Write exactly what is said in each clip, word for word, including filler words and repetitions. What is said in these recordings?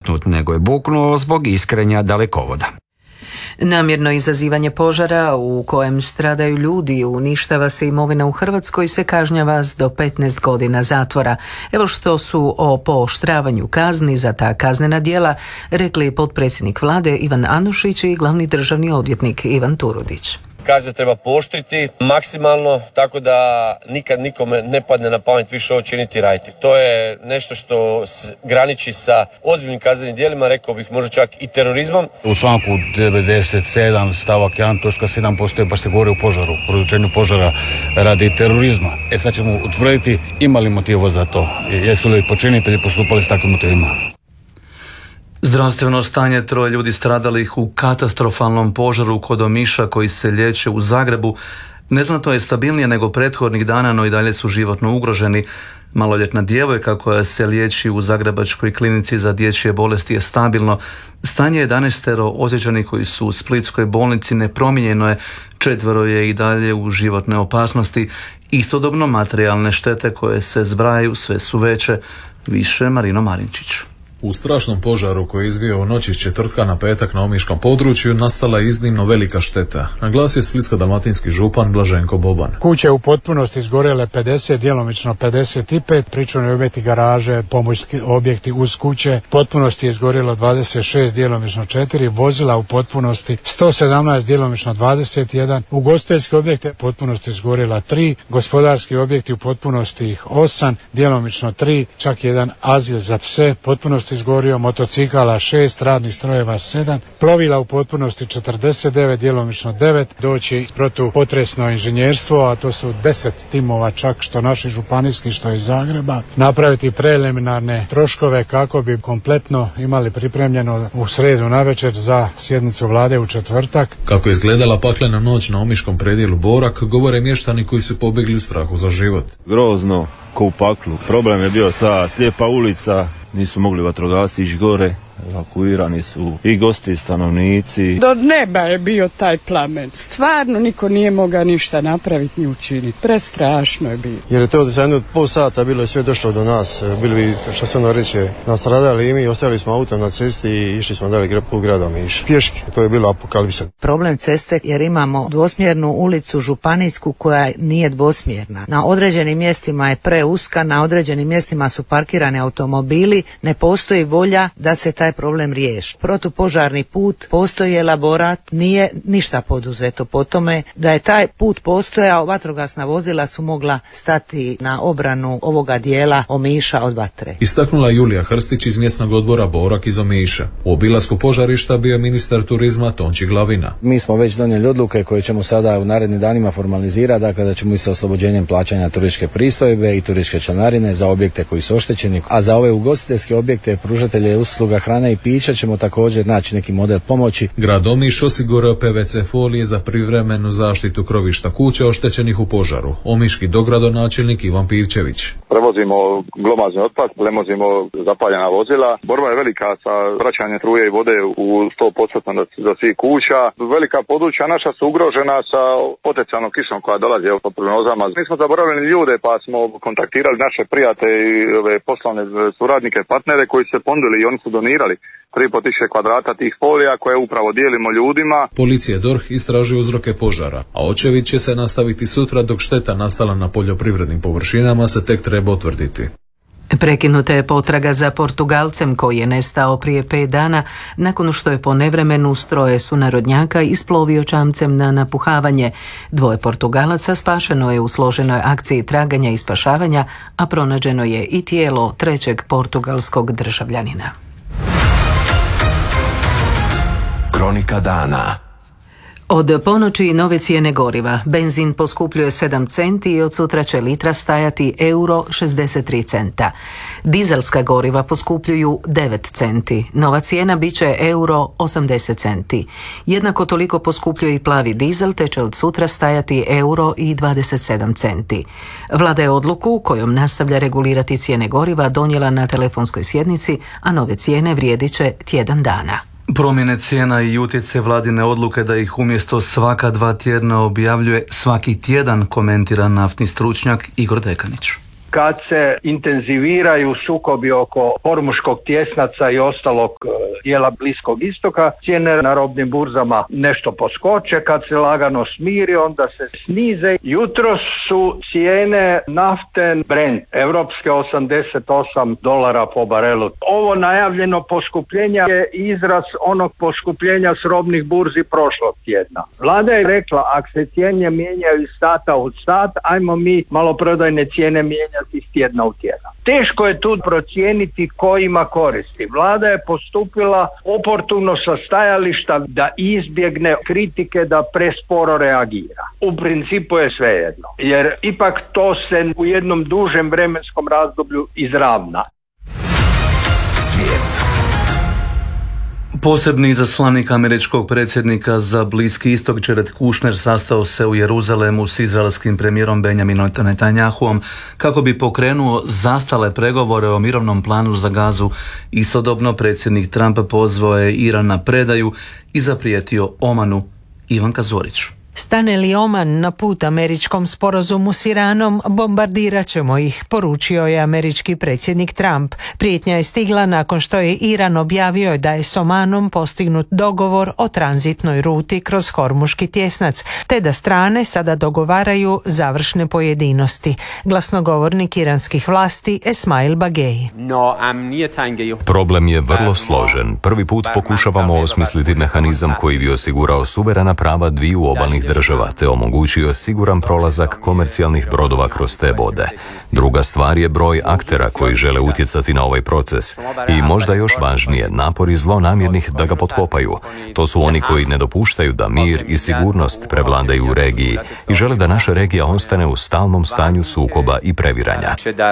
nametnut, nego je buknuo zbog iskrenja dalekovoda. Namjerno izazivanje požara u kojem stradaju ljudi, uništava se imovina u Hrvatskoj, se kažnjava s do petnaest godina zatvora. Evo što su o pooštravanju kazni za ta kaznena djela rekli potpredsjednik vlade Ivan Anušić i glavni državni odvjetnik Ivan Turudić. Kazne treba pooštriti maksimalno, tako da nikad nikome ne padne na pamet više ovo činiti i raditi. To je nešto što graniči sa ozbiljnim kaznenim djelima, rekao bih možda čak i terorizmom. U članku devedeset sedam stavak jedan točka sedam postoje, baš se govori o požaru, prouzročenju požara radi terorizma. E sad ćemo utvrditi ima li motiva za to, jesu li počinitelji postupali s takvim motivima. Zdravstveno stanje troje ljudi stradalih u katastrofalnom požaru kod Omiša koji se liječe u Zagrebu neznatno je stabilnije nego prethodnih dana, no i dalje su životno ugroženi. Maloljetna djevojka koja se liječi u Zagrebačkoj klinici za dječje bolesti je stabilno. Stanje jedanaestero ozlijeđenih koji su u Splitskoj bolnici nepromijenjeno je, četvero je i dalje u životnoj opasnosti. Istodobno materijalne štete koje se zbrajaju sve su veće. Više Marino Marinčić. U strašnom požaru koji je izbio u noći s četvrtka na petak na omiškom području nastala je iznimno velika šteta, naglasio je splitsko-dalmatinski župan Blaženko Boban. Kuće u potpunosti izgorjele pedeset, djelomično pedeset pet, pričuvni objekti, garaže, pomoćni objekti uz kuće, potpunosti je izgorjelo dvadeset šest, djelomično četiri, vozila u potpunosti sto sedamnaest, djelomično dvadeset jedan, ugostiteljski objekte potpunosti izgorjela tri, gospodarski objekti u potpunosti ih osam, djelomično tri, čak jedan azil za pse potpunosti izgorio, motocikala šest, radnih strojeva sedam, plovila u potpunosti četrdeset devet, djelomično devet, doći protupotresno inženjerstvo, a to su deset timova čak što naši županijski, što iz Zagreba, napraviti preliminarne troškove kako bi kompletno imali pripremljeno u sredu navečer za sjednicu vlade u četvrtak. Kako je izgledala paklena noć na omiškom predjelu Borak, govore mještani koji su pobjegli u strahu za život. Grozno, ko u paklu. Problem je bio ta slijepa ulica, nisu mogli vatrogasci ići gore, evakuirani su i gosti i stanovnici. Do neba je bio taj plamen. Stvarno niko nije mogao ništa napraviti ni učiniti. Prestrašno je bilo. Jer je to za jedno pol sata bilo je sve došlo do nas. Bili bi, što se ono reče, nastradali i mi, ostavili smo auto na cesti i išli smo dalje po gradom Omiš. Pješki, to je bilo apokalipsa. Problem ceste jer imamo dvosmjernu ulicu županijsku koja nije dvosmjerna. Na određenim mjestima je preuska, na određenim mjestima su parkirani automobili, ne postoji volja da se taj problem riješi. Protupožarni put, postoji elaborat, nije ništa poduzeto po tome. Da je taj put postojao, vatrogasna vozila su mogla stati na obranu ovoga dijela Omiša od vatre. Istaknula Julija Hrstić iz mjesnog odbora Borak iz Omiša. U obilasku požarišta bio je ministar turizma Tonči Glavina. Mi smo već donijeli odluke koje ćemo sada u narednim danima formalizirati, dakle da ćemo i sa oslobođenjem plaćanja turističke pristojbe i turističke članarine za objekte koji su oštećeni, a za ove ugostiteljske objekte, pružatelje usluga hrane i pića ćemo također naći neki model pomoći. Grad Omiš osigurao P V C folije za privremenu zaštitu krovišta kuća oštećenih u požaru. Omiški dogradonačelnik Ivan Pivčević. Prevozimo glomazni otpad, prevozimo zapaljena vozila. Borba je velika sa vraćanjem struje i vode u sto posto za svih kuća. Velika područja naša su ugrožena sa potencijalnom kišom koja dolazi po prognozama. Mi smo zaboravili ljude pa smo kontaktirali naše prijatelje i ove poslovne suradnike, partnere koji su se ponudili i oni su donirali tri i pol tisuće kvadrata tih folija koje upravo dijelimo ljudima. Policija D O R H istražuje uzroke požara, a očevid će se nastaviti sutra dok šteta nastala na poljoprivrednim površinama se tek treba utvrditi. Prekinuta je potraga za Portugalcem koji je nestao prije pet dana nakon što je po nevremenu s troje sunarodnjaka isplovio čamcem na napuhavanje. Dvoje Portugalaca spašeno je u složenoj akciji traganja i spašavanja, a pronađeno je i tijelo trećeg portugalskog državljanina. Kronika dana. Od ponoći nove cijene goriva. Benzin poskupljuje sedam centi i od sutra će litra stajati euro šezdeset tri centa. Dizelska goriva poskupljuju devet centi. Nova cijena bit će euro osamdeset centi. Jednako toliko poskupljuje i plavi dizel, te će od sutra stajati euro i dvadeset sedam centi. Vlada je odluku kojom nastavlja regulirati cijene goriva donijela na telefonskoj sjednici, a nove cijene vrijedit će tjedan dana. Promjene cijena i utjecaj vladine odluke da ih umjesto svaka dva tjedna objavljuje svaki tjedan, komentira naftni stručnjak Igor Dekanić. kad se intenziviraju sukobi oko Hormuškog tjesnaca i ostalog dijela Bliskog istoka, cijene na robnim burzama nešto poskoče, kad se lagano smiri, onda se snize. Jutros su cijene nafte Brent europske osamdeset osam dolara po barelu. Ovo najavljeno poskupljenje je izraz onog poskupljenja s robnih burzi prošlog tjedna. Vlada je rekla, ako se cijene mijenjaju iz sata u sat, ajmo mi maloprodajne cijene mijenjati iz tjedna u tjedan. Teško je tu procijeniti ko ima koristi. Vlada je postupila oportuno sa stajališta da izbjegne kritike, da presporo reagira. U principu je svejedno, jer ipak to se u jednom dužem vremenskom razdoblju izravna. Svijet. Posebni izaslanik američkog predsjednika za Bliski istok Jared Kushner sastao se u Jeruzalemu s izraelskim premijerom Benjaminom Netanjahuom kako bi pokrenuo zastale pregovore o mirovnom planu za Gazu. Istodobno predsjednik Trump pozvao je Iran na predaju i zaprijetio Omanu. Ivanka Zorić. Stane li Oman na put američkom sporazumu s Iranom, bombardirat ćemo ih, poručio je američki predsjednik Trump. Prijetnja je stigla nakon što je Iran objavio da je s Omanom postignut dogovor o tranzitnoj ruti kroz Hormuški tjesnac, te da strane sada dogovaraju završne pojedinosti. Glasnogovornik iranskih vlasti Esmail Bagei. Problem je vrlo složen. Prvi put pokušavamo osmisliti mehanizam koji bi osigurao suverena prava dviju obalnih država te omogućio siguran prolazak komercijalnih brodova kroz te vode. Druga stvar je broj aktera koji žele utjecati na ovaj proces i možda još važnije, napori zlonamjernih da ga potkopaju. To su oni koji ne dopuštaju da mir i sigurnost prevladaju u regiji i žele da naša regija ostane u stalnom stanju sukoba i previranja.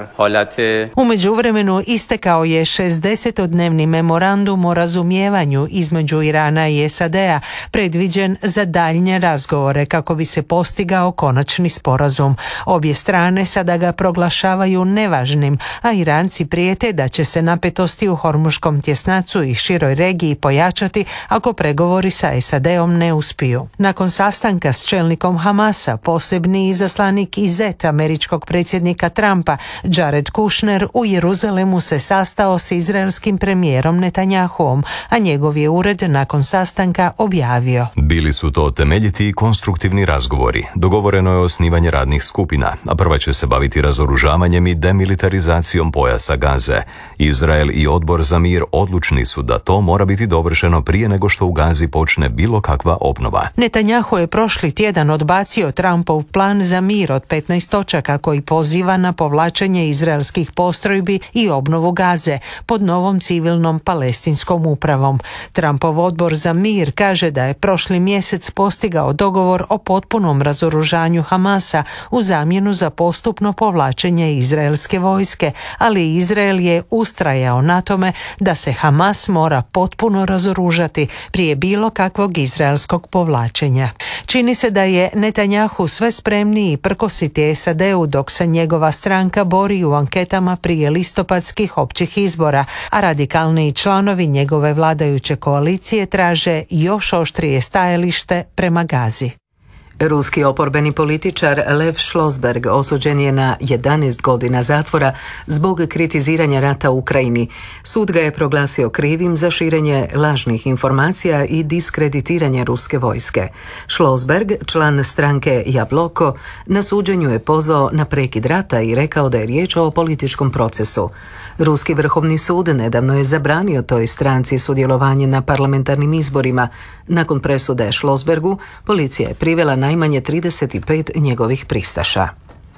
U međuvremenu istekao je šezdesetodnevni memorandum o razumijevanju između Irana i S A D-a, predviđen za daljnje razgovore kako bi se postigao konačni sporazum. Obje strane sada ga proglašavaju nevažnim, a Iranci prijete da će se napetosti u Hormuškom tjesnacu i široj regiji pojačati ako pregovori sa S A D-om ne uspiju. Nakon sastanka s čelnikom Hamasa, posebni izaslanik i zet američkog predsjednika Trumpa, Jared Kushner, u Jeruzalemu se sastao s izraelskim premijerom Netanjahuom, a njegov je ured nakon sastanka objavio: Bili su to temeljiti i konstruktivni razgovori. Dogovoreno je osnivanje radnih skupina, a prva će se baviti razoružavanjem i demilitarizacijom pojasa Gaze. Izrael i Odbor za mir odlučni su da to mora biti dovršeno prije nego što u Gazi počne bilo kakva obnova. Netanjahu je prošli tjedan odbacio Trumpov plan za mir od petnaest točaka koji poziva na povlačenje izraelskih postrojbi i obnovu Gaze pod novom civilnom palestinskom upravom. Trumpov odbor za mir kaže da je prošli mjesec postigao dogovor o potpunom razoružanju Hamasa u zamjenu za postupno povlačenje izraelske vojske, ali Izrael je ustrajao na tome da se Hamas mora potpuno razoružati prije bilo kakvog izraelskog povlačenja. Čini se da je Netanjahu sve spremniji prkositi S A D-u dok se njegova stranka bori u anketama prije listopadskih općih izbora, a radikalniji članovi njegove vladajuće koalicije traže još oštrije stajalište prema Gazi. Ruski oporbeni političar Lev Šlosberg osuđen je na jedanaest godina zatvora zbog kritiziranja rata u Ukrajini. Sud ga je proglasio krivim za širenje lažnih informacija i diskreditiranje ruske vojske. Šlosberg, član stranke Jabloko, na suđenju je pozvao na prekid rata i rekao da je riječ o političkom procesu. Ruski vrhovni sud nedavno je zabranio toj stranci sudjelovanje na parlamentarnim izborima. Nakon presude Šlosbergu, policija je privela najmanje trideset pet njegovih pristaša.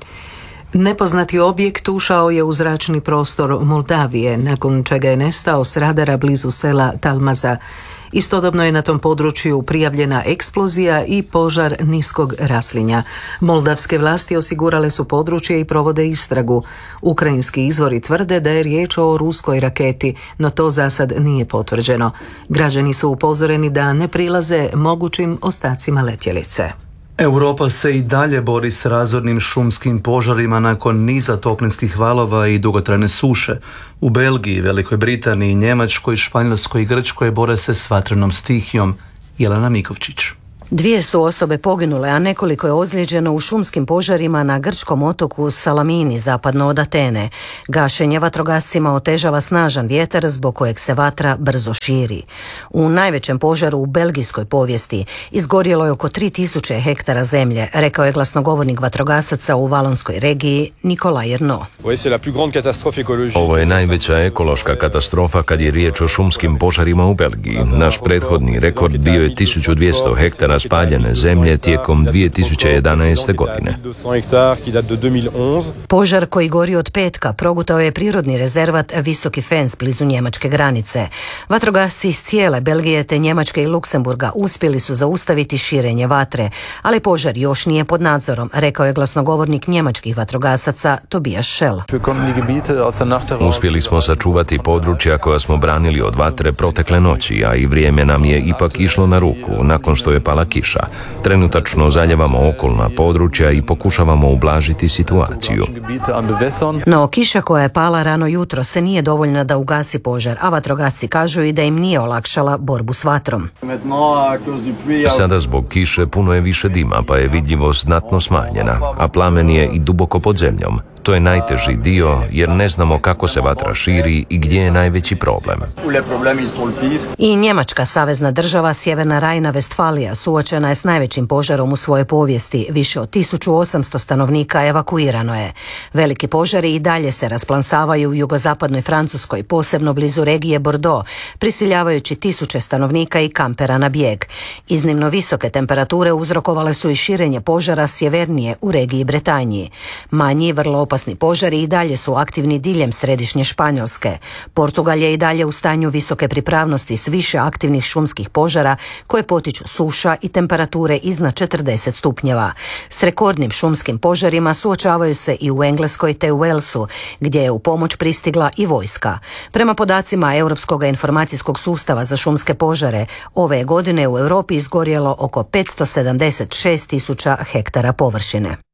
Nepoznati objekt ušao je u zračni prostor Moldavije, nakon čega je nestao s radara blizu sela Talmaza. Istodobno je na tom području prijavljena eksplozija i požar niskog raslinja. Moldavske vlasti osigurale su područje i provode istragu. Ukrajinski izvori tvrde da je riječ o ruskoj raketi, no to za sad nije potvrđeno. Građani su upozoreni da ne prilaze mogućim ostacima letjelice. Europa se i dalje bori s razornim šumskim požarima nakon niza toplinskih valova i dugotrajne suše. U Belgiji, Velikoj Britaniji, Njemačkoj, Španjolskoj i Grčkoj bore se s vatrenom stihijom. Jelena Mikovčić. Dvije su osobe poginule, a nekoliko je ozlijeđeno u šumskim požarima na grčkom otoku Salamini, zapadno od Atene. Gašenje vatrogascima otežava snažan vjetar zbog kojeg se vatra brzo širi. U najvećem požaru u belgijskoj povijesti izgorjelo je oko tri tisuće hektara zemlje, rekao je glasnogovornik vatrogasaca u valonskoj regiji Nikolaj Erno. Ovo je najveća ekološka katastrofa kad je riječ o šumskim požarima u Belgiji. Naš prethodni rekord bio je tisuću dvjesto hektara spaljene zemlje tijekom dvije tisuće jedanaeste. godine. Požar koji gori od petka progutao je prirodni rezervat Visoki Fens blizu njemačke granice. Vatrogasci iz cijele Belgije te Njemačke i Luksemburga uspjeli su zaustaviti širenje vatre, ali požar još nije pod nadzorom, rekao je glasnogovornik njemačkih vatrogasaca Tobias Schell. Uspjeli smo sačuvati područja koja smo branili od vatre protekle noći, a i vrijeme nam je ipak išlo na ruku nakon što je pala kiša. Trenutačno zaljevamo okolna područja i pokušavamo ublažiti situaciju. No, kiša koja je pala rano jutro se nije dovoljna da ugasi požar, a vatrogasci kažu i da im nije olakšala borbu s vatrom. Sada zbog kiše puno je više dima, pa je vidljivost znatno smanjena, a plamen je i duboko pod zemljom. To je najteži dio jer ne znamo kako se vatra širi i gdje je najveći problem. I njemačka savezna država Sjeverna Rajna-Vestfalija suočena je s najvećim požarom u svojoj povijesti. Više od tisuću osamsto stanovnika evakuirano je. Veliki požari i dalje se rasplamsavaju u jugozapadnoj Francuskoj, posebno blizu regije Bordeaux, prisiljavajući tisuće stanovnika i kampera na bijeg. Iznimno visoke temperature uzrokovale su i širenje požara sjevernije u regiji Bretanji. Manji, vrlo opasni požari i dalje su aktivni diljem središnje Španjolske. Portugal je i dalje u stanju visoke pripravnosti s više aktivnih šumskih požara koje potiču suša i temperature iznad četrdeset stupnjeva. S rekordnim šumskim požarima suočavaju se i u Engleskoj te u Walesu, gdje je u pomoć pristigla i vojska. Prema podacima Europskog informacijskog sustava za šumske požare, ove godine u Europi izgorjelo oko petsto sedamdeset šest tisuća hektara površine.